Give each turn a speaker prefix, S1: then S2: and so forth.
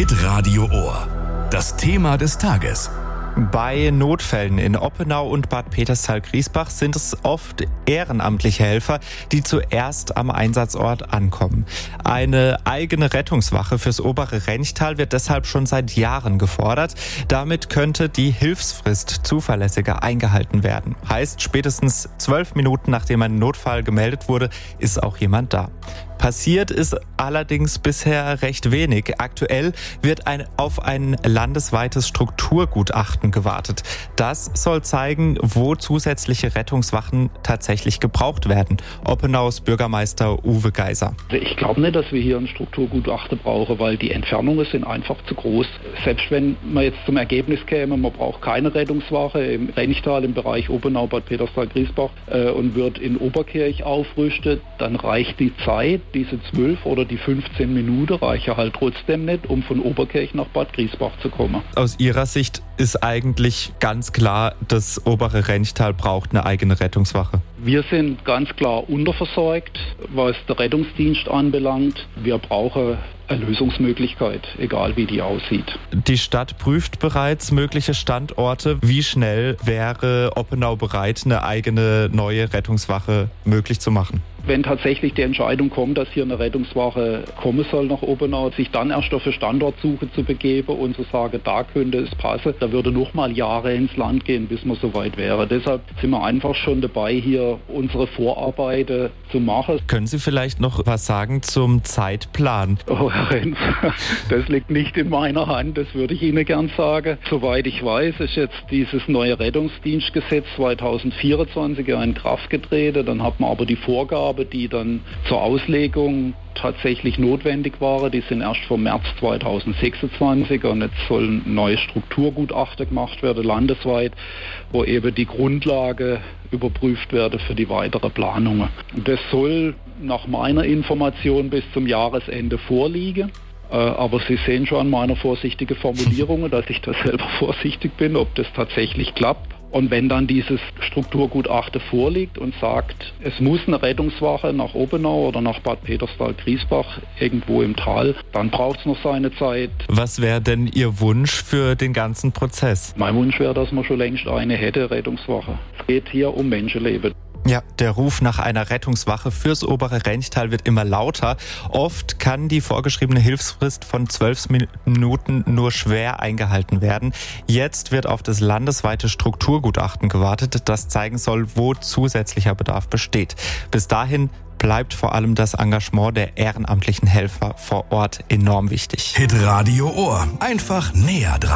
S1: Hitradio Ohr. Das Thema des Tages.
S2: Bei Notfällen in Oppenau und Bad Peterstal-Griesbach sind es oft ehrenamtliche Helfer, die zuerst am Einsatzort ankommen. Eine eigene Rettungswache fürs obere Renchtal wird deshalb schon seit Jahren gefordert. Damit könnte die Hilfsfrist zuverlässiger eingehalten werden. Heißt, spätestens 12 Minuten nachdem ein Notfall gemeldet wurde, ist auch jemand da. Passiert ist allerdings bisher recht wenig. Aktuell wird auf ein landesweites Strukturgutachten gewartet. Das soll zeigen, wo zusätzliche Rettungswachen tatsächlich gebraucht werden. Oppenaus Bürgermeister Uwe Geiser.
S3: Ich glaube nicht, dass wir hier ein Strukturgutachten brauchen, weil die Entfernungen sind einfach zu groß. Selbst wenn man jetzt zum Ergebnis käme, man braucht keine Rettungswache im Renchtal im Bereich Oppenau, Bad Peterstal-Griesbach und wird in Oberkirch aufrüstet, dann reicht die Zeit, diese 12 oder die 15 Minuten reichen halt trotzdem nicht, um von Oberkirch nach Bad Griesbach zu kommen.
S2: Aus Ihrer Sicht ist eigentlich ganz klar, das obere Renchtal braucht eine eigene Rettungswache.
S3: Wir sind ganz klar unterversorgt, was der Rettungsdienst anbelangt. Wir brauchen eine Lösungsmöglichkeit, egal wie die aussieht.
S2: Die Stadt prüft bereits mögliche Standorte. Wie schnell wäre Oppenau bereit, eine eigene neue Rettungswache möglich zu machen?
S3: Wenn tatsächlich die Entscheidung kommt, dass hier eine Rettungswache kommen soll nach Oppenau, sich dann erst auf eine Standortsuche zu begeben und zu sagen, da könnte es passen, da würde noch mal Jahre ins Land gehen, bis man so weit wäre. Deshalb sind wir einfach schon dabei, hier unsere Vorarbeiten zu machen.
S2: Können Sie vielleicht noch was sagen zum Zeitplan?
S3: Oh, Herr Renz, das liegt nicht in meiner Hand, das würde ich Ihnen gern sagen. Soweit ich weiß, ist jetzt dieses neue Rettungsdienstgesetz 2024 in Kraft getreten. Dann hat man aber die Vorgaben, die dann zur Auslegung tatsächlich notwendig waren, die sind erst vom März 2026 und jetzt soll ein neues Strukturgutachten gemacht werden, landesweit, wo eben die Grundlage überprüft werden für die weitere Planungen. Das soll nach meiner Information bis zum Jahresende vorliegen. Aber Sie sehen schon an meiner vorsichtigen Formulierung, dass ich da selber vorsichtig bin, ob das tatsächlich klappt. Und wenn dann dieses Strukturgutachten vorliegt und sagt, es muss eine Rettungswache nach Oppenau oder nach Bad Peterstal-Griesbach irgendwo im Tal, dann braucht es noch seine Zeit.
S2: Was wäre denn Ihr Wunsch für den ganzen Prozess?
S3: Mein Wunsch wäre, dass man schon längst eine hätte, Rettungswache. Es geht hier um Menschenleben.
S2: Ja, der Ruf nach einer Rettungswache fürs obere Renchtal wird immer lauter. Oft kann die vorgeschriebene Hilfsfrist von 12 Minuten nur schwer eingehalten werden. Jetzt wird auf das landesweite Strukturgutachten gewartet, das zeigen soll, wo zusätzlicher Bedarf besteht. Bis dahin bleibt vor allem das Engagement der ehrenamtlichen Helfer vor Ort enorm wichtig.
S1: Hitradio Ohr. Einfach näher dran.